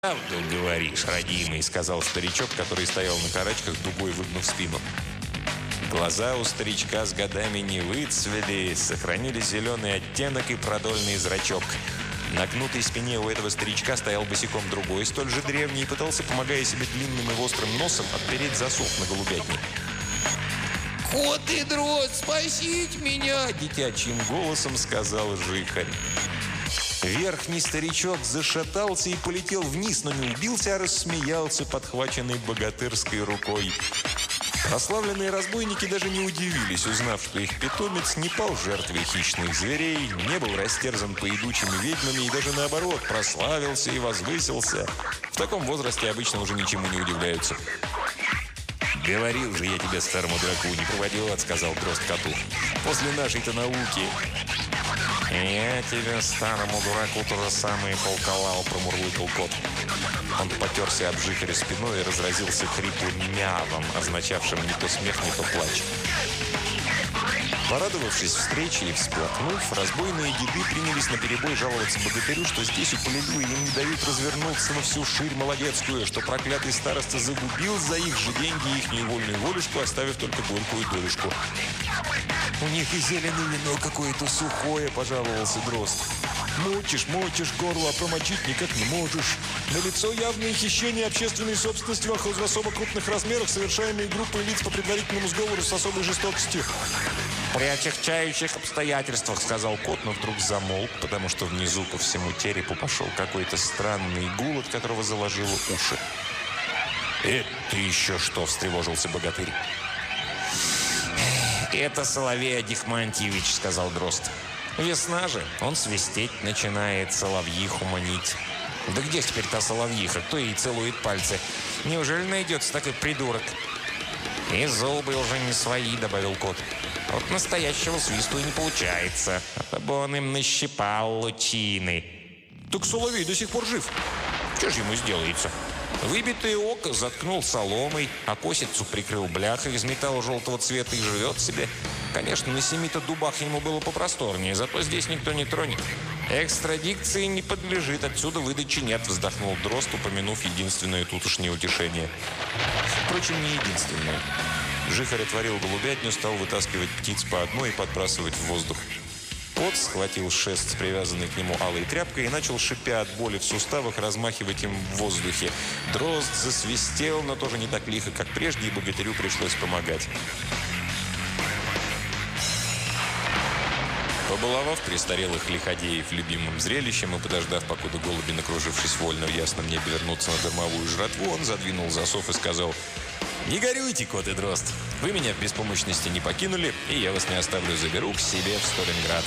«Правду говоришь, родимый», — сказал старичок, который стоял на карачках, дугой выгнув спину. Глаза у старичка с годами не выцвели, сохранили зеленый оттенок и продольный зрачок. На гнутой спине у этого старичка стоял босиком другой, столь же древний, и пытался, помогая себе длинным и острым носом, отпереть засов на голубятне. «Кот и дрозд, спасите меня!» – детячьим голосом сказал Жихарь. Верхний старичок зашатался и полетел вниз, но не убился, а рассмеялся, подхваченный богатырской рукой. Прославленные разбойники даже не удивились, узнав, что их питомец не пал жертвой хищных зверей, не был растерзан поедучими ведьмами и даже наоборот прославился и возвысился. В таком возрасте обычно уже ничему не удивляются. «Говорил же я тебе, старому дураку, не проводил», — сказал дрозд коту. «После нашей-то науки». «Я тебе, старому дураку, то же самое полковал», — промурлыкал кот. Он потерся об Жихаря спиной и разразился хриплым мявом, означавшим не то смех, не то плач. Порадовавшись встрече и всплакнув, разбойные деды принялись наперебой жаловаться богатырю, что здесь у Полилюи им не дают развернуться на всю ширь молодецкую, что проклятый староста загубил за их же деньги ихнюю вольную волюшку, оставив только горькую долюшку. «У них и зеленое вино какое-то сухое», – пожаловался дрозд. «Мочишь, горло, а промочить никак не можешь. Налицо явное хищение общественной собственности в особо крупных размерах, совершаемые группой лиц по предварительному сговору с особой жестокостью». «При отягчающих обстоятельствах», — сказал кот, но вдруг замолк, потому что внизу по всему черепу пошел какой-то странный гул, от которого заложило уши. «Это еще что?» — встревожился богатырь. «Это Соловей Адихмантьевич», — сказал дрозд. «Весна же, он свистеть начинает, соловьиху манить». «Да где теперь та соловьиха? Кто ей целует пальцы? Неужели найдется такой придурок?» «И зубы уже не свои», — добавил кот. «Вот настоящего свисту и не получается, а то бы он им нащипал лучины». «Так Соловей до сих пор жив. Что же ему сделается?» Выбитое око заткнул соломой, а косицу прикрыл бляхой из металла желтого цвета и живет себе. Конечно, на 7 дубах ему было попросторнее, зато здесь никто не тронет. «Экстрадикции не подлежит, отсюда выдачи нет», — вздохнул дрозд, упомянув единственное тутошнее утешение. Впрочем, не единственное. Жихарь отворил голубятню, стал вытаскивать птиц по одной и подбрасывать в воздух. Кот схватил шест с привязанной к нему алой тряпкой и начал, шипя от боли в суставах, размахивать им в воздухе. Дрозд засвистел, но тоже не так лихо, как прежде, и богатырю пришлось помогать. Побаловав престарелых лиходеев любимым зрелищем и подождав, покуда голуби, накружившись вольно в ясном небе, вернутся на дармовую жратву, он задвинул засов и сказал: «Не горюйте, кот и дрозд. Вы меня в беспомощности не покинули, и я вас не оставлю, заберу к себе в Сталинград».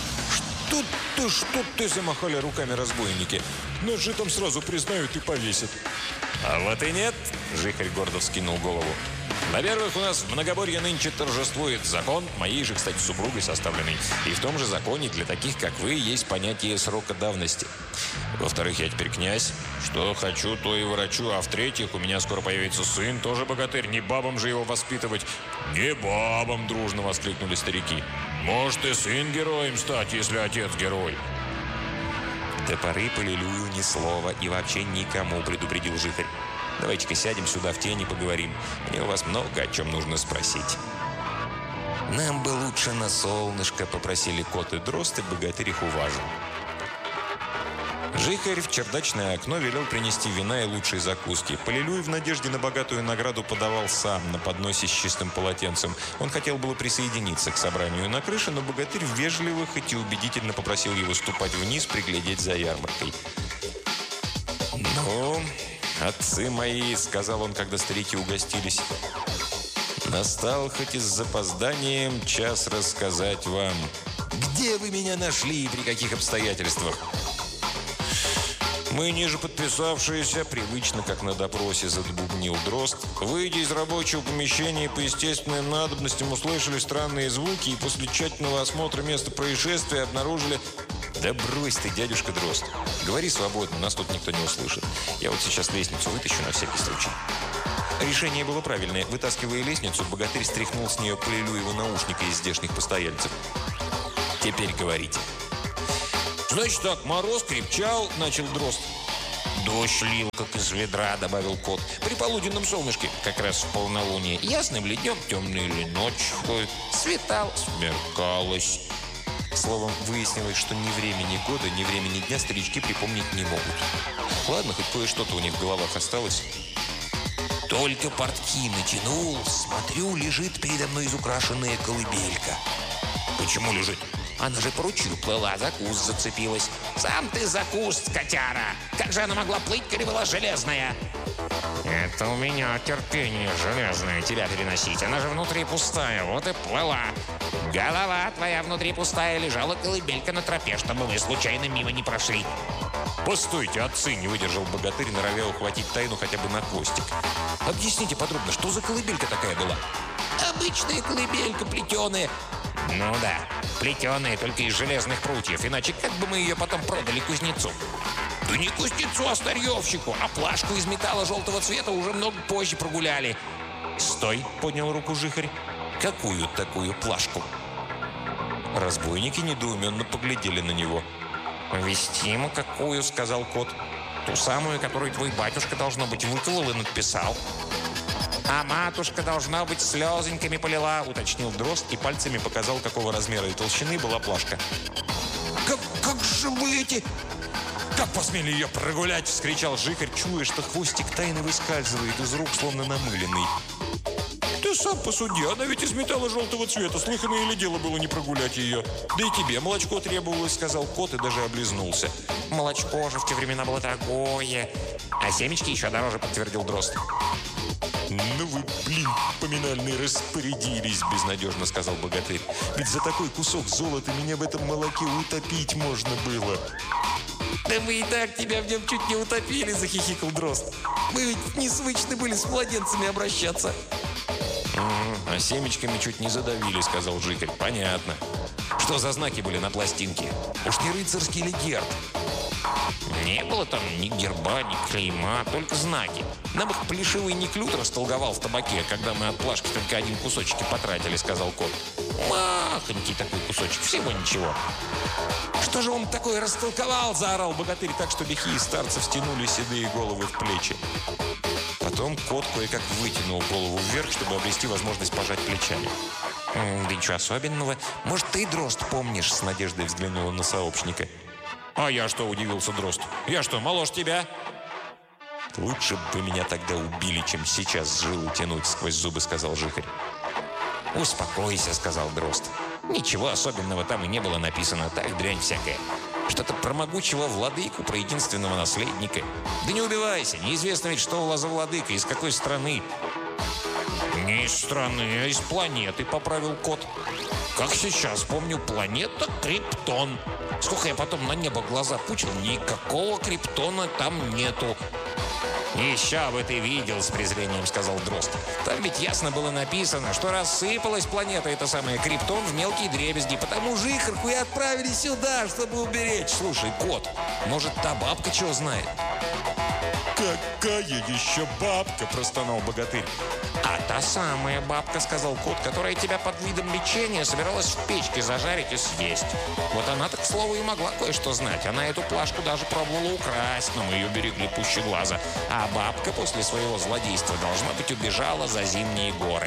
Что ты, замахали руками разбойники. Нас же там сразу признают и повесят. «А вот и нет», — Жихарь гордо вскинул голову. «Во-первых, у нас в Многоборье нынче торжествует закон, моей же, кстати, супругой составленный. И в том же законе для таких, как вы, есть понятие срока давности. Во-вторых, я теперь князь. Что хочу, то и ворочу. А в-третьих, у меня скоро появится сын, тоже богатырь. Не бабам же его воспитывать». «Не бабам!» – дружно воскликнули старики. «Может и сын героем стать, если отец герой». «До поры Полилюю ни слова и вообще никому», – предупредил Жихарь. «Давайте-ка сядем сюда в тени и поговорим. Мне у вас много о чем нужно спросить». «Нам бы лучше на солнышко», – попросили кот и дрозд, и богатырь их уважил. Жихарь в чердачное окно велел принести вина и лучшие закуски. Полилюй в надежде на богатую награду подавал сам на подносе с чистым полотенцем. Он хотел было присоединиться к собранию на крыше, но богатырь вежливо, хоть и убедительно попросил его ступать вниз, приглядеть за ярмаркой. «Ну, отцы мои», — сказал он, когда старики угостились, — «настал, хоть и с запозданием, час рассказать вам, где вы меня нашли и при каких обстоятельствах». «Мы, ниже подписавшиеся, привычно, как на допросе, забубнил дрозд, выйдя из рабочего помещения по естественным надобностям, услышали странные звуки и после тщательного осмотра места происшествия обнаружили...» «Да брось ты, дядюшка дрозд. Говори свободно, нас тут никто не услышит. Я вот сейчас лестницу вытащу на всякий случай». Решение было правильное. Вытаскивая лестницу, богатырь стряхнул с нее Полилюева наушника из здешних постояльцев. «Теперь говорите». «Значит так, мороз крепчал», — начал дрозд. «Да «Дождь лил, как из ведра», — добавил кот. «При полуденном солнышке, как раз в полнолуние. Ясным ли днем, темной ли ночью. Светало, смеркалось». Словом, выяснилось, что ни времени года, ни времени дня старички припомнить не могут. Ладно, хоть кое-что-то у них в головах осталось. Только портки натянул, смотрю, лежит передо мной изукрашенная колыбелька. Почему лежит? Она же по ручью плыла, за куст зацепилась. Сам ты за куст, котяра! Как же она могла плыть, коли была железная? Это у меня терпение железное тебя переносить. Она же внутри пустая, вот и плыла. Голова твоя внутри пустая, лежала колыбелька на тропе, чтобы вы случайно мимо не прошли. «Постойте, отцы!» – не выдержал богатырь, норовя ухватить тайну хотя бы на хвостик. Объясните подробно, что за колыбелька такая была? Обычная колыбелька плетеная. Ну да, плетеная, только из железных прутьев. Иначе как бы мы ее потом продали кузнецу? Да не кузнецу, а старьевщику. А плашку из металла желтого цвета уже много позже прогуляли. «Стой!» – поднял руку жихарь. «Какую такую плашку?» Разбойники недоуменно поглядели на него. «Вестиму какую?» – сказал кот. «Ту самую, которую твой батюшка, должно быть, выколол и надписал». «А матушка, должна быть, слезоньками полила», – уточнил дрозд и пальцами показал, какого размера и толщины была плашка. Как же вы эти... Как посмели ее прогулять?» – вскричал жихарь, чуя, что хвостик тайны выскальзывает из рук, словно намыленный. «Ты сам посуди, она ведь из металла желтого цвета. Слыханное ли дело было не прогулять ее? Да и тебе молочко требовалось», – сказал кот и даже облизнулся. «Молочко же в те времена было дорогое. А семечки еще дороже», – подтвердил дрозд. «Ну вы, поминальные распорядились», – безнадежно сказал богатырь. «Ведь за такой кусок золота меня в этом молоке утопить можно было». «Да мы и так тебя в нем чуть не утопили», – захихикал дрозд. «Мы ведь не свычны были с младенцами обращаться». «А семечками чуть не задавили», – сказал жихарь. «Понятно. Что за знаки были на пластинке? Уж не рыцарский ли герб?» «Не было там ни герба, ни клейма, только знаки. Нам их плешивый Неклюд растолговал в табаке, когда мы от плашки только один кусочек и потратили», – сказал кот. «Махонький такой кусочек, всего ничего». «Что же он такое растолковал?» – заорал богатырь так, что лихие старцы втянули седые головы в плечи. Потом кот кое-как вытянул голову вверх, чтобы обрести возможность пожать плечами. «Да ничего особенного. Может, ты, дрозд, помнишь?» – с надеждой взглянула на сообщника. «А я что?» – удивился дрозд. «Я что, моложе тебя?» «Лучше бы вы меня тогда убили, чем сейчас жилу тянуть», – сквозь зубы сказал жихарь. «Успокойся», – сказал дрозд. «Ничего особенного там и не было написано. Так, дрянь всякая. Что-то про могучего владыку, про единственного наследника. Да не убивайся, неизвестно ведь, что у вас за владыка, из какой страны». «Не из страны, а из планеты», – поправил кот. «Как сейчас помню, планета Криптон. Сколько я потом на небо глаза пучил, никакого Криптона там нету». «Еще бы ты видел», – с презрением сказал дрозд. «Там ведь ясно было написано, что рассыпалась планета, эта самая Криптон, в мелкие дребезги. Потому жихарку и отправили сюда, чтобы уберечь. Слушай, кот, может, та бабка чего знает?» «Какая еще бабка?» – простонал богатырь. «А та самая бабка, — сказал кот, — которая тебя под видом лечения собиралась в печке зажарить и съесть. Вот она-то, к слову, и могла кое-что знать. Она эту плашку даже пробовала украсть, но мы ее берегли пуще глаза. А бабка после своего злодейства, должна быть, убежала за зимние горы».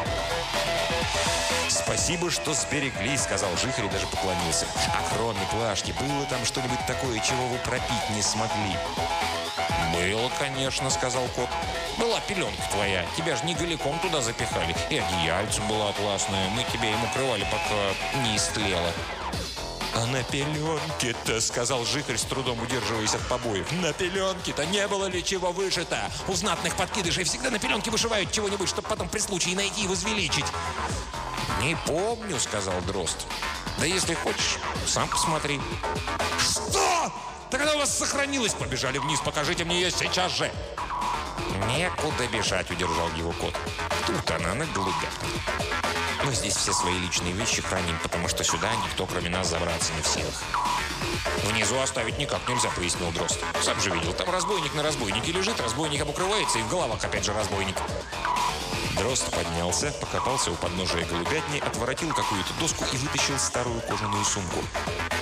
«Спасибо, что сберегли», — сказал жихарь и даже поклонился. «А кроме плашки, было там что-нибудь такое, чего вы пропить не смогли?» «Было, конечно», — сказал кот. «Была пеленка твоя. Тебя же не голиком туда запихали. И одеяльце было атласное. Мы тебя им укрывали, пока не истлело». «А на пеленке-то, — сказал жихарь, с трудом удерживаясь от побоев, — на пеленке-то не было ли чего вышито? У знатных подкидышей всегда на пеленке вышивают чего-нибудь, чтобы потом при случае найти и возвеличить». «Не помню, — сказал дрозд. Да если хочешь, сам посмотри». «Что? Тогда у вас сохранилось. Побежали вниз, покажите мне ее сейчас же». «Некуда бежать, — удержал его кот. Тут она на голубятне. Мы здесь все свои личные вещи храним, потому что сюда никто, кроме нас, забраться не в силах». «Внизу оставить никак нельзя, — пояснил дрозд. Сам же видел, там разбойник на разбойнике лежит, разбойником укрывается, и в головах опять же разбойник». Дрозд поднялся, покопался у подножия голубятни, отворотил какую-то доску и вытащил старую кожаную сумку.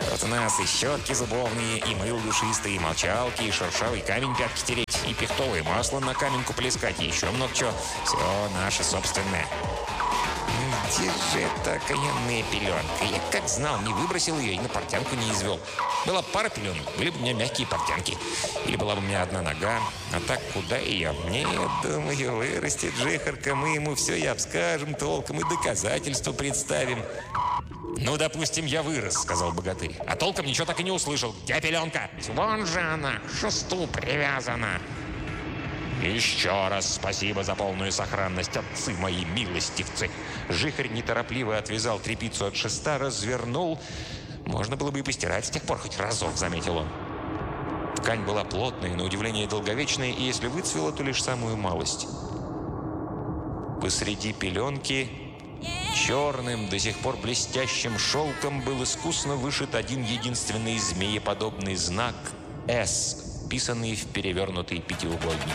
Вот у нас и щетки зубовные, и мыл душистые, и молчалки, и шершавый камень пятки тереть, и пихтовое масло на каменку плескать, и еще много чего. Все наше собственное. Где же эта окаянная пеленка? Я как знал, не выбросил ее и на портянку не извел. Была пара пеленок, были бы у меня мягкие портянки. Или была бы у меня одна нога. А так куда ее? Нет, думаю, вырастет жихарка, мы ему все и обскажем толком, и доказательства представим. «Ну, допустим, я вырос», — сказал богатырь. «А толком ничего так и не услышал. Где пеленка?» «Вон же она, к шесту привязана». «Еще раз спасибо за полную сохранность, отцы мои милостивцы!» Жихарь неторопливо отвязал тряпицу от шеста, развернул. «Можно было бы и постирать с тех пор хоть разок», — заметил он. Ткань была плотная, на удивление долговечная, и если выцвела, то лишь самую малость. Посреди пеленки черным, до сих пор блестящим шелком был искусно вышит один единственный змееподобный знак «С», вписанный в перевернутый пятиугольник.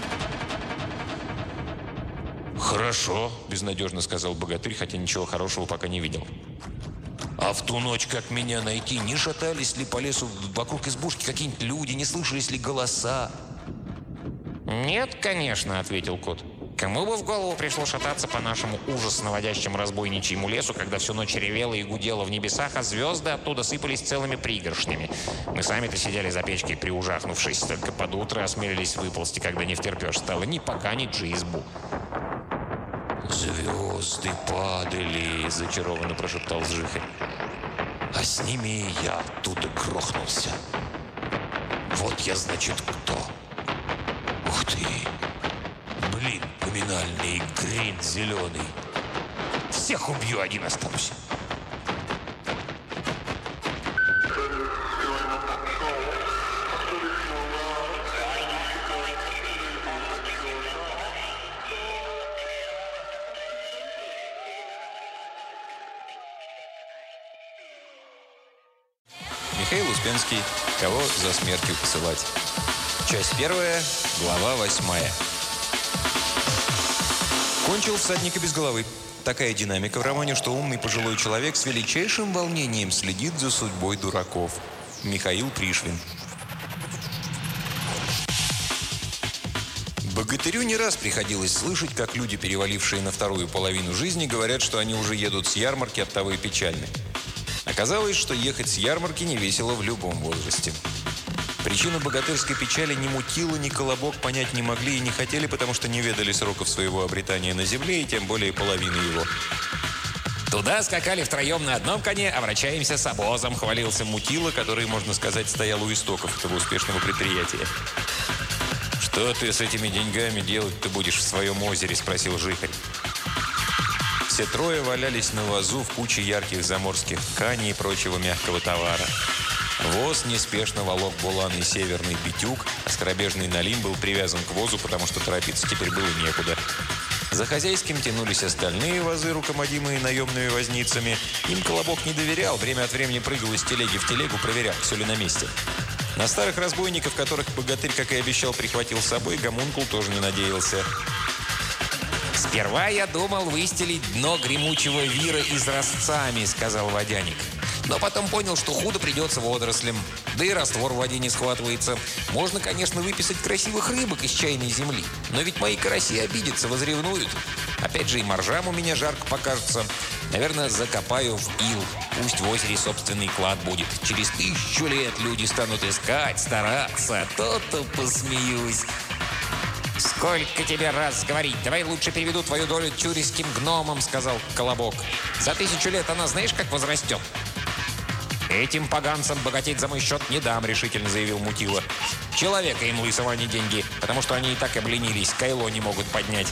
«Хорошо», — безнадежно сказал богатырь, хотя ничего хорошего пока не видел. «А в ту ночь, как меня найти, не шатались ли по лесу вокруг избушки какие-нибудь люди, не слышались ли голоса?» «Нет, конечно», — ответил кот. «Кому бы в голову пришло шататься по нашему ужас наводящему разбойничьему лесу, когда всю ночь ревело и гудело в небесах, а звезды оттуда сыпались целыми пригоршнями? Мы сами-то сидели за печкой, приужахнувшись, только под утро осмелились выползти, когда не втерпешь стало ни поганить же избу». «Звезды падали», — зачарованно прошептал Жихарь. «А с ними и я оттуда грохнулся. Вот я, значит, кто. Ух ты! Блин, поминальный грин зеленый. Всех убью, один останусь». Михаил Успенский. Кого за смертью посылать? Часть 1, глава 8. Кончил всадник и без головы. Такая динамика в романе, что умный пожилой человек с величайшим волнением следит за судьбой дураков. Михаил Пришвин. Богатырю не раз приходилось слышать, как люди, перевалившие на вторую половину жизни, говорят, что они уже едут с ярмарки, оттого и печальны. Оказалось, что ехать с ярмарки не весело в любом возрасте. Причину богатырской печали ни Мутила, ни Колобок понять не могли и не хотели, потому что не ведали сроков своего обретания на земле и тем более половины его. «Туда скакали втроем на одном коне, а вращаемся с обозом», — хвалился Мутила, который, можно сказать, стоял у истоков этого успешного предприятия. «Что ты с этими деньгами делать-то будешь в своем озере?» — спросил Жихарь. Все трое валялись на вазу в куче ярких заморских тканей и прочего мягкого товара. Воз неспешно волок буланый северный битюк, а скоробежный налим был привязан к возу, потому что торопиться теперь было некуда. За хозяйским тянулись остальные вазы, рукомодимые наемными возницами. Им Колобок не доверял, время от времени прыгал из телеги в телегу, проверял, все ли на месте. На старых разбойников, которых богатырь, как и обещал, прихватил с собой, гомункул тоже не надеялся. «Сперва я думал выстелить дно гремучего вира изразцами», — сказал водяник. «Но потом понял, что худо придется водорослям. Да и раствор в воде не схватывается. Можно, конечно, выписать красивых рыбок из чайной земли. Но ведь мои караси обидятся, возревнуют. Опять же и моржам у меня жарко покажется. Наверное, закопаю в ил. Пусть в озере собственный клад будет. Через 1000 лет люди станут искать, стараться. То-то посмеюсь». «Сколько тебе раз говорить? Давай лучше переведу твою долю тюриским гномам», — сказал Колобок. «За 1000 лет она знаешь, как возрастет?» «Этим поганцам богатеть за мой счет не дам», — решительно заявил Мутила. «Человека им лысого, а не деньги, потому что они и так обленились, кайло не могут поднять».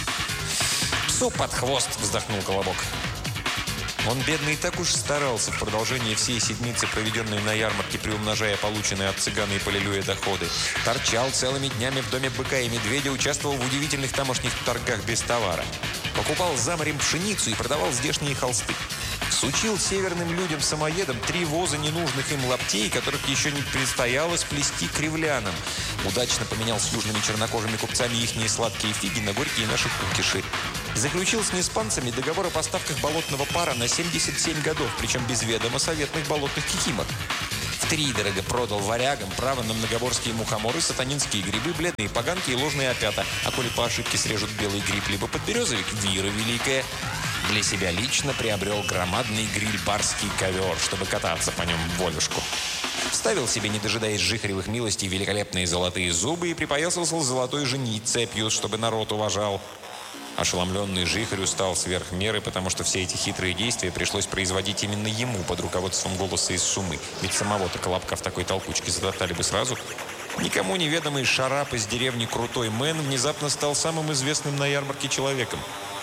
«Псу под хвост», — вздохнул Колобок. Он, бедный, так уж старался в продолжении всей седмицы, проведенной на ярмарке, приумножая полученные от цыгана и полилюя доходы. Торчал целыми днями в доме быка и медведя, участвовал в удивительных тамошних торгах без товара. Покупал за морем пшеницу и продавал здешние холсты. Сучил северным людям-самоедам 3 воза ненужных им лаптей, которых еще не предстояло сплести кривлянам. Удачно поменял с южными чернокожими купцами ихние сладкие фиги на горькие наши кукиши. заключил с неспанцами договор о поставках болотного пара на 77 годов, причем без ведома советных болотных кикимор. Втридорого продал варягам право на многоборские мухоморы, сатанинские грибы, бледные поганки и ложные опята. А коли по ошибке срежут белый гриб либо подберезовик, вира великая. Для себя лично приобрел громадный гриль-барский ковер, чтобы кататься по нем в волюшку. Вставил себе, не дожидаясь жихаревых милостей, великолепные золотые зубы и припоясался золотой женить цепью, чтобы народ уважал. Ошеломленный жихарь устал сверх меры, потому что все эти хитрые действия пришлось производить именно ему под руководством голоса из Сумы. Ведь самого-то Колобка в такой толкучке затоптали бы сразу. Никому неведомый шарап из деревни Крутой Мэн внезапно стал самым известным на ярмарке человеком.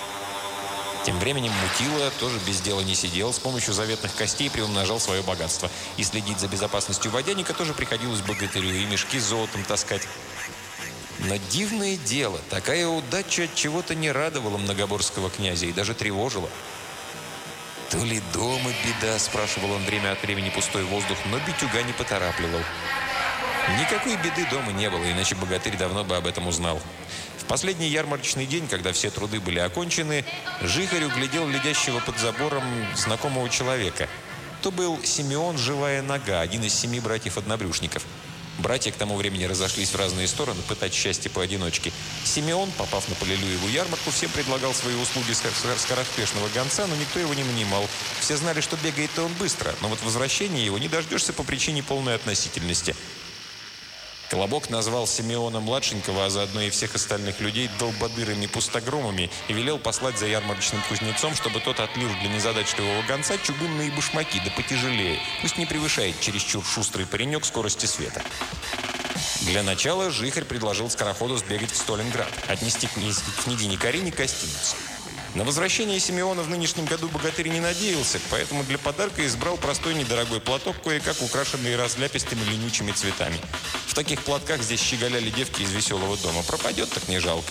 Тем временем Мутила тоже без дела не сидел, с помощью заветных костей приумножал свое богатство. И следить за безопасностью водяника тоже приходилось богатырю, и мешки с золотом таскать. Но дивное дело, такая удача от чего-то не радовала многоборского князя и даже тревожила. «То ли дома беда?» – спрашивал он время от времени пустой воздух, но битюга не поторапливал. Никакой беды дома не было, иначе богатырь давно бы об этом узнал. В последний ярмарочный день, когда все труды были окончены, жихарь углядел глядящего под забором знакомого человека. То был Симеон Живая Нога, один из 7 братьев-однобрюшников. Братья к тому времени разошлись в разные стороны пытать счастье поодиночке. Симеон, попав на Полилюеву ярмарку, всем предлагал свои услуги скороспешного гонца, но никто его не нанимал. Все знали, что бегает-то он быстро, но вот возвращения его не дождешься по причине полной относительности. Колобок назвал Симеона-младшенького, а заодно и всех остальных людей долбодырами-пустогромами и велел послать за ярмарочным кузнецом, чтобы тот отлил для незадачливого гонца чугунные башмаки, да потяжелее. Пусть не превышает чересчур шустрый паренек скорости света. Для начала жихарь предложил скороходу сбегать в Сталинград, отнести к княгине Карине гостиницу. На возвращение Симеона в нынешнем году богатырь не надеялся, поэтому для подарка избрал простой недорогой платок, кое-как украшенный разляпистыми ленючими цветами. В таких платках здесь щеголяли девки из веселого дома. Пропадет, так не жалко.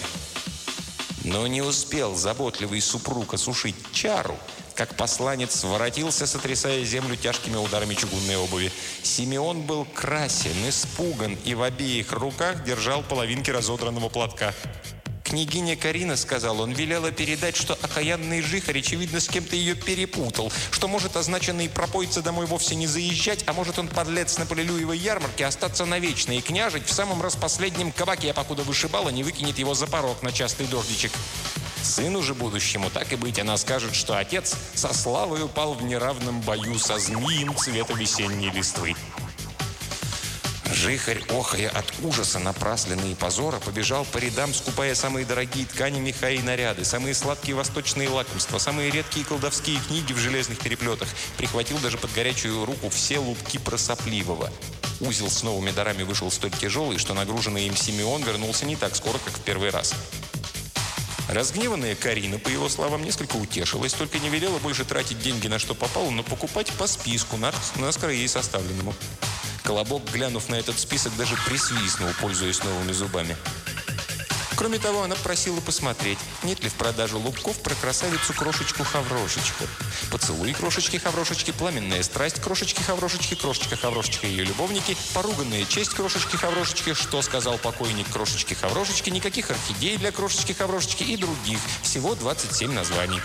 Но не успел заботливый супруг осушить чару, как посланец воротился, сотрясая землю тяжкими ударами чугунной обуви. Симеон был красен, испуган и в обеих руках держал половинки разодранного платка. «Княгиня Карина, — сказал он, — велела передать, что окаянный жихарь, очевидно, с кем-то ее перепутал, что может означенный пропойца домой вовсе не заезжать, а может он, подлец, на Полилюевой ярмарке остаться навечно и княжить в самом распоследнем кабаке, покуда вышибала не выкинет его за порог на частый дождичек. Сыну же будущему, так и быть, она скажет, что отец со славой упал в неравном бою со змеем цвета весенней листвы». Жихарь, охая от ужаса, напрасленный и позора, побежал по рядам, скупая самые дорогие ткани, меха и наряды, самые сладкие восточные лакомства, самые редкие колдовские книги в железных переплетах. Прихватил даже под горячую руку все лупки просопливого. Узел с новыми дарами вышел столь тяжелый, что нагруженный им Симеон вернулся не так скоро, как в первый раз. Разгневанная Карина, по его словам, несколько утешилась, только не велела больше тратить деньги на что попало, но покупать по списку, наскоро ей составленному. Колобок, глянув на этот список, даже присвистнул, пользуясь новыми зубами. Кроме того, она просила посмотреть, нет ли в продаже лубков про красавицу-крошечку-хаврошечку. Поцелуй крошечки-хаврошечки, пламенная страсть крошечки-хаврошечки, крошечка-хаврошечка и ее любовники, поруганная честь крошечки-хаврошечки, что сказал покойник крошечки-хаврошечки, никаких орхидей для крошечки-хаврошечки и других. Всего 27 названий.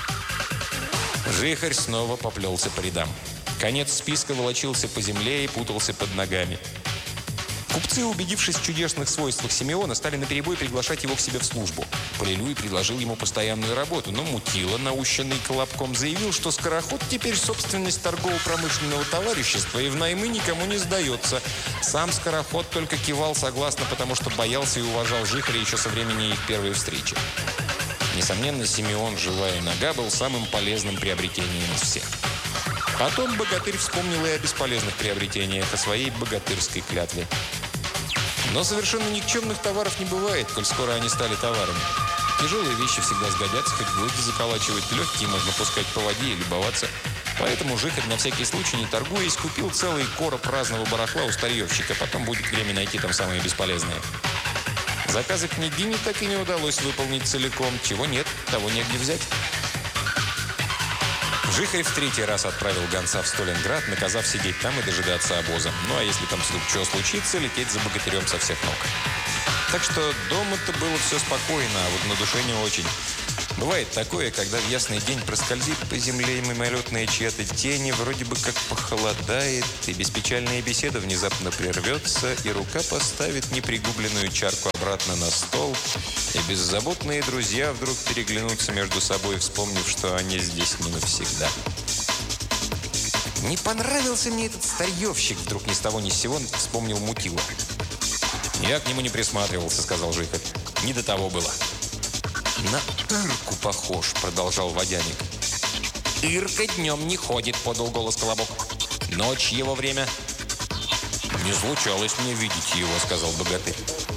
Жихарь снова поплелся по рядам. Конец списка волочился по земле и путался под ногами. Купцы, убедившись в чудесных свойствах Симеона, стали наперебой приглашать его к себе в службу. Полилюй предложил ему постоянную работу, но Мутила, наущенный Колобком, заявил, что скороход теперь собственность торгово-промышленного товарищества и в наймы никому не сдается. Сам скороход только кивал согласно, потому что боялся и уважал жихаря еще со времени их первой встречи. Несомненно, Симеон Живая Нога был самым полезным приобретением из всех. Потом богатырь вспомнил и о бесполезных приобретениях, о своей богатырской клятве. Но совершенно никчемных товаров не бывает, коль скоро они стали товарами. Тяжелые вещи всегда сгодятся, хоть гвозди заколачивать, легкие можно пускать по воде и любоваться. Поэтому жихарь на всякий случай, не торгуясь, купил целый короб разного барахла у старьевщика. Потом будет время найти там самые бесполезные. Заказы княгини так и не удалось выполнить целиком. Чего нет, того негде взять. Жихарь в третий раз отправил гонца в Сталинград, наказав сидеть там и дожидаться обоза. Ну а если там что случится, лететь за богатырем со всех ног. Так что дома-то было все спокойно, а вот на душе не очень. Бывает такое, когда в ясный день проскользит по земле мимолетная чья-то тень, и вроде бы как похолодает, и беспечальная беседа внезапно прервется, и рука поставит непригубленную чарку обратно на стол, и беззаботные друзья вдруг переглянутся между собой, вспомнив, что они здесь не навсегда. «Не понравился мне этот старьевщик», — вдруг ни с того ни с сего вспомнил Мутила. «Я к нему не присматривался», — сказал Жихарь. «Не до того было». «На Ирку похож», — продолжал водяник. «Ирка днем не ходит», — подал голос Колобок. «Ночь его время». «Не случалось мне видеть его», — сказал богатырь.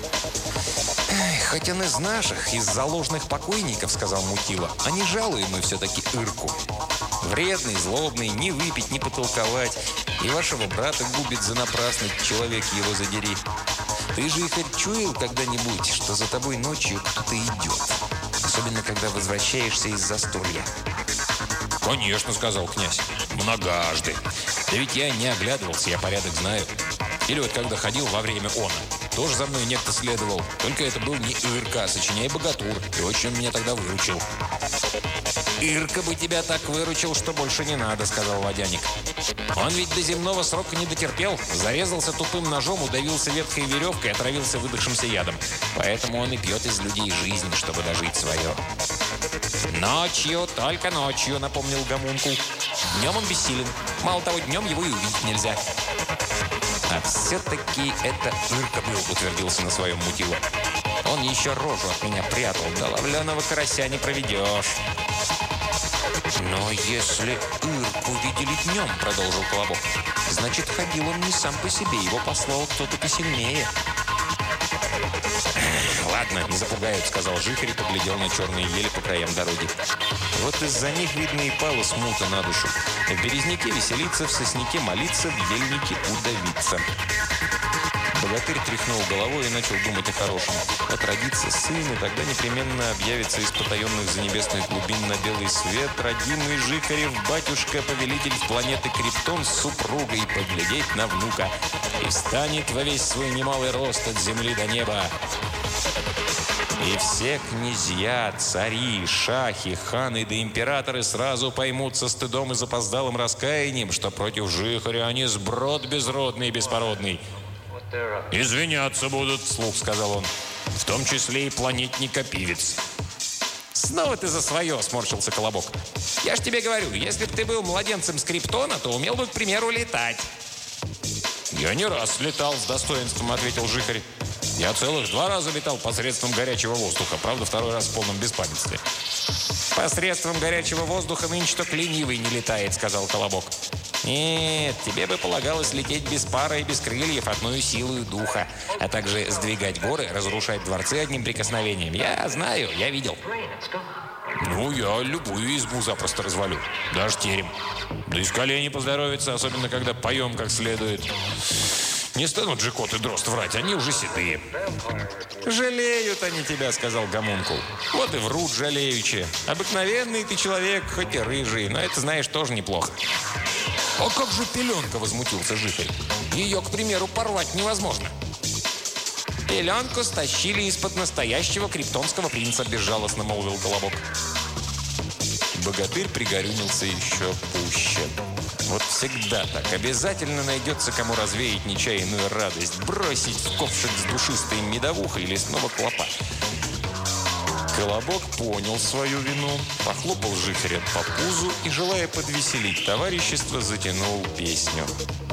«Хоть он из наших, из заложных покойников», — сказал Мутила. «А не жалуем мы все-таки Ирку. Вредный, злобный, не выпить, не потолковать. И вашего брата губит за напрасно, человек его задери. Ты же, Игорь, чуял когда-нибудь, что за тобой ночью кто-то идет? Особенно, когда возвращаешься из застолья». «Конечно», — сказал князь. «Многожды. Да ведь я не оглядывался, я порядок знаю. Или вот когда ходил во время она, тоже за мной некто следовал. Только это был не Ирка, сочиняй богатур. И очень он меня тогда выручил». «Ирка бы тебя так выручил, что больше не надо», — сказал водяник. «Он ведь до земного срока не дотерпел. Зарезался тупым ножом, удавился ветхой веревкой, отравился выдохшимся ядом. Поэтому он и пьет из людей жизнь, чтобы дожить свое». «Ночью, только ночью», — напомнил гомункул. «Днем он бессилен. Мало того, днем его и увидеть нельзя». «А все-таки это Ирка был», — утвердился на своем Мутила. «Он еще рожу от меня прятал. Да ловленого карася не проведешь». «Но если Ирку видели днем», — продолжил Колобок, «значит, ходил он не сам по себе, его послал кто-то посильнее». «Ладно, не запугают», — сказал Жихарь и поглядел на черные ели по краям дороги. «Вот из-за них, видно, и пала смута на душу. В березняке веселиться, в сосняке молиться, в ельнике удавиться». Богатырь тряхнул головой и начал думать о хорошем. Вот родится сын, и тогда непременно объявится из потаенных занебесных глубин на белый свет родимый Жихарев, батюшка, повелитель планеты Криптон, с супругой поглядеть на внука. И встанет во весь свой немалый рост от земли до неба. И все князья, цари, шахи, ханы да императоры сразу поймут со стыдом и запоздалым раскаянием, что против Жихаря они сброд безродный и беспородный. «Извиняться будут», — вслух сказал он. «В том числе и планетник Опивец». «Снова ты за свое», — сморщился Колобок. «Я ж тебе говорю, если бы ты был младенцем с Криптона, то умел бы, к примеру, летать». «Я не раз летал», — с достоинством ответил Жихарь. «Я целых 2 раза летал посредством горячего воздуха. Правда, 2-й раз в полном беспамятстве». «Посредством горячего воздуха нынче только ленивый не летает», — сказал Колобок. «Нет, тебе бы полагалось лететь без пара и без крыльев, одной силой духа, а также сдвигать горы, разрушать дворцы одним прикосновением. Я знаю, я видел». «Ну, я любую избу запросто развалю, даже терем. Да и с колени поздоровится, особенно когда поем как следует. Не станут же кот и дрозд врать, они уже седые». «Жалеют они тебя», — сказал гомункул. «Вот и врут жалеючи. Обыкновенный ты человек, хоть и рыжий, но это, знаешь, тоже неплохо». «А как же пеленка?» — возмутился Жихарь. «Ее, к примеру, порвать невозможно». «Пеленку стащили из-под настоящего криптонского принца», — безжалостно молвил Колобок. Богатырь пригорюнился еще пуще. Вот всегда так. Обязательно найдется, кому развеять нечаянную радость, бросить в ковшик с душистой медовухой лесного клопа. Колобок понял свою вину, похлопал Жихаря по пузу и, желая подвеселить товарищество, затянул песню.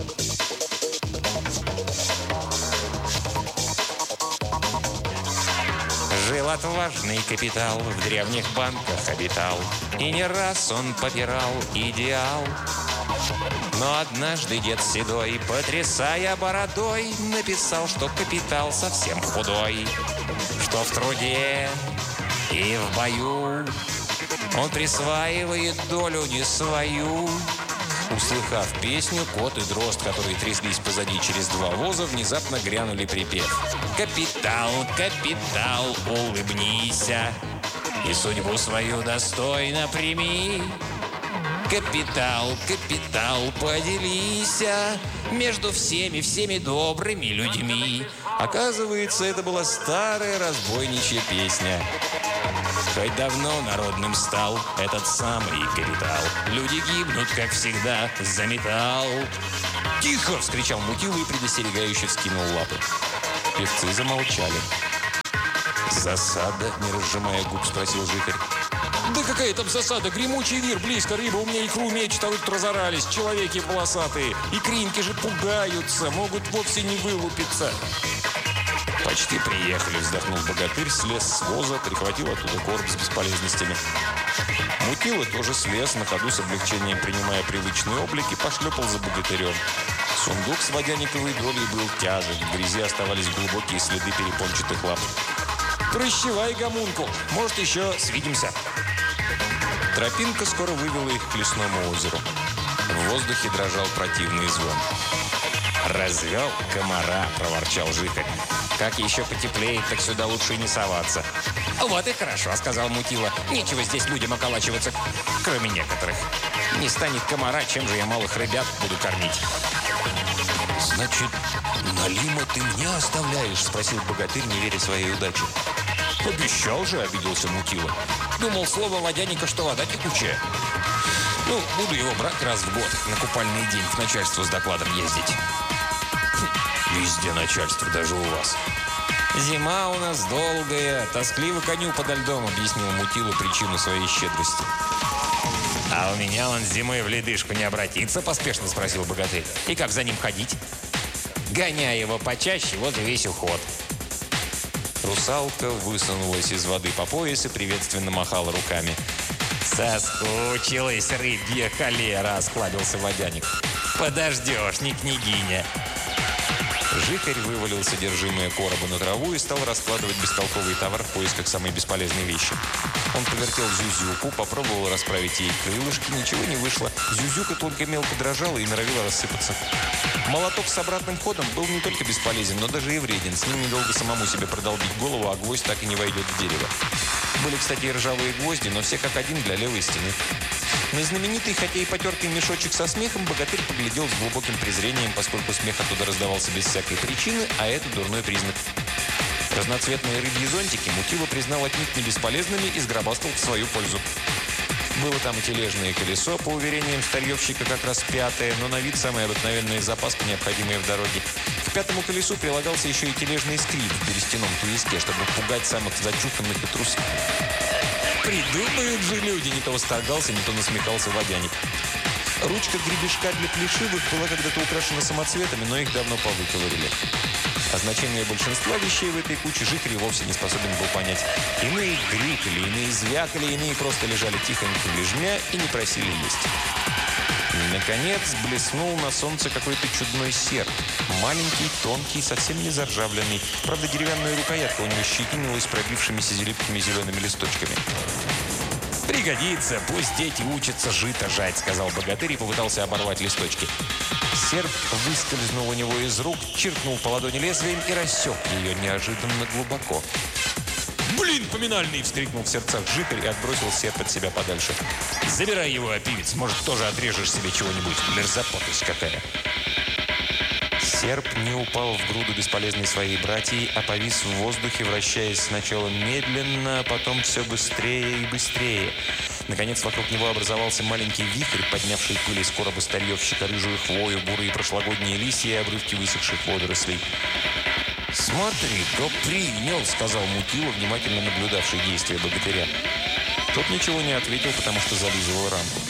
Жил отважный капитал, в древних банках обитал, и не раз он попирал идеал. Но однажды дед седой, потрясая бородой, написал, что капитал совсем худой, что в труде и в бою он присваивает долю не свою. Услыхав песню, кот и дрозд, которые тряслись позади через 2 воза, внезапно грянули припев. «Капитал, капитал, улыбнися, и судьбу свою достойно прими. Капитал, капитал, поделися между всеми добрыми людьми». Оказывается, это была старая разбойничья песня. Хоть давно народным стал этот самый капитал. Люди гибнут, как всегда, за металл. «Тихо!» – вскричал Мутила и предостерегающе вскинул лапы. Певцы замолчали. «Засада?» – не разжимая губ, спросил Жихарь. Да какая там засада? Гремучий вир, близко, рыба у меня икру мечет, а вы тут разорались. Человеки волосатые. Икринки же пугаются, могут вовсе не вылупиться. «Почти приехали», – вздохнул богатырь, слез с воза, прихватил оттуда короб с бесполезностями. Мутила тоже слез, на ходу с облегчением принимая привычный облик, и пошлепал за богатырем. Сундук с водяниковой долей был тяжек, в грязи оставались глубокие следы перепончатых лап. Прощавай, гомункул, может, еще свидимся. Тропинка скоро вывела их к лесному озеру. В воздухе дрожал противный звон. «Развел комара», – проворчал Жихарь. «Как еще потеплеет, так сюда лучше и не соваться». «Вот и хорошо», – сказал Мутила. «Нечего здесь людям околачиваться, кроме некоторых. Не станет комара, чем же я малых ребят буду кормить?» «Значит, Налима ты мне оставляешь?» – спросил богатырь, не веря своей удаче. «Обещал же», – обиделся Мутила. «Думал, слово водяника, что вода текучая. Ну, буду его брать раз в год, на купальный день к начальству с докладом ездить». «Везде начальство, даже у вас». «Зима у нас долгая, тоскливо коню подо льдом», – объяснил Мутила причину своей щедрости. «А у меня он зимой в ледышку не обратится?» – поспешно спросил богатырь. «И как за ним ходить?» «Гоняй его почаще, вот и весь уход». Русалка высунулась из воды по пояс и приветственно махала руками. «Соскучилась рыбья холера», – осклабился водяник. «Подождешь, не княгиня». Жихарь вывалил содержимое короба на траву и стал раскладывать бестолковый товар в поисках самой бесполезной вещи. Он повертел Зюзюку, попробовал расправить ей крылышки, ничего не вышло. Зюзюка только мелко дрожала и норовила рассыпаться. Молоток с обратным ходом был не только бесполезен, но даже и вреден. С ним недолго самому себе продолбить голову, а гвоздь так и не войдет в дерево. Были, кстати, и ржавые гвозди, но все как один для левой стены. На знаменитый, хотя и потертый мешочек со смехом богатырь поглядел с глубоким презрением, поскольку смех оттуда раздавался без всякой причины, а это дурной признак. Разноцветные рыбьи зонтики Мутила признал отнюдь не бесполезными и сгробастал в свою пользу. Было там и тележное колесо, по уверениям старьевщика, как раз пятое, но на вид самая обыкновенная запаска, необходимая в дороге. К пятому колесу прилагался еще и тележный скрип в берестяном туиске, чтобы пугать самых зачуханных и трусых. «Придумают же люди!» – не то восторгался, не то насмехался водяник. Ручка гребешка для плешивых была когда-то украшена самоцветами, но их давно повыковырили. А значение большинства вещей в этой куче Жихарь вовсе не способен был понять. Иные грикали, иные звякали, иные просто лежали тихонько лежмя и не просили есть. Наконец блеснул на солнце какой-то чудной серп. Маленький, тонкий, совсем не заржавленный. Правда, деревянная рукоятка у него щетинилась пробившимися липкими зелеными листочками. «Пригодится, пусть дети учатся жито жать», – сказал богатырь и попытался оборвать листочки. Серп выскользнул у него из рук, чиркнул по ладони лезвием и рассек ее неожиданно глубоко. «Блин, поминальный!» – вскрикнул в сердцах Жихарь и отбросил серп от себя подальше. «Забирай его, опивец, может, тоже отрежешь себе чего-нибудь. Мерзопотость какая!» Серп не упал в груду бесполезной своей братьей, а повис в воздухе, вращаясь сначала медленно, а потом все быстрее и быстрее. Наконец, вокруг него образовался маленький вихрь, поднявший пыль из короба старьевщика, рыжую хвою, бурые прошлогодние листья и обрывки высохших водорослей. «Смотри-ка, принял!» – сказал Мутила, внимательно наблюдавший действия богатыря. Тот ничего не ответил, потому что зализывал рамку.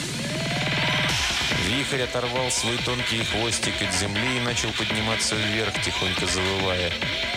Вихрь оторвал свой тонкий хвостик от земли и начал подниматься вверх, тихонько завывая.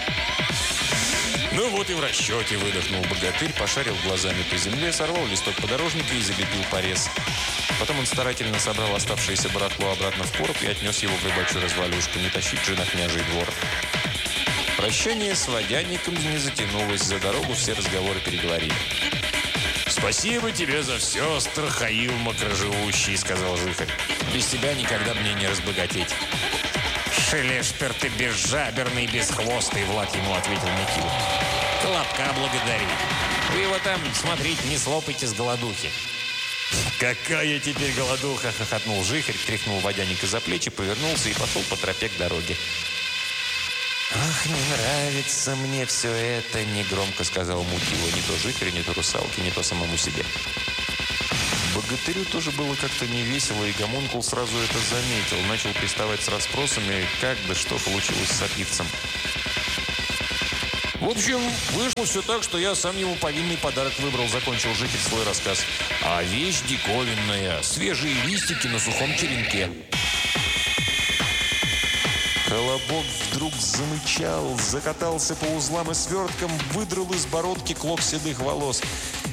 «Ну вот и в расчете», – выдохнул богатырь, пошарил глазами по земле, сорвал листок подорожника и залепил порез. Потом он старательно собрал оставшееся барахло обратно в короб и отнес его в рыбачью развалюшку, не тащить же на княжий двор. Прощание с водяником не затянулось, за дорогу все разговоры переговорили. «Спасибо тебе за все, Страхаил Мокроживущий», – сказал Жихарь. «Без тебя никогда мне не разбогатеть». «Шелешпер ты безжаберный, безхвостый», – Влад ему ответил Мутила. «Колобка благодари. Вы его там, смотрите, не слопайте с голодухи». «Какая теперь голодуха!» – хохотнул Жихарь, тряхнул водяника за плечи, повернулся и пошел по тропе к дороге. «Ах, не нравится мне все это», — негромко сказал Мутила, не то Жихарю, не то русалке, не то самому себе. Богатырю тоже было как-то невесело, и гомункул сразу это заметил. Начал приставать с расспросами, как да что получилось с сопливцем. В общем, вышло все так, что я сам ему повинный подарок выбрал, закончил Жихарь свой рассказ. А вещь диковинная, свежие листики на сухом черенке. Колобок вдруг замычал, закатался по узлам и сверткам, выдрал из бородки клок седых волос.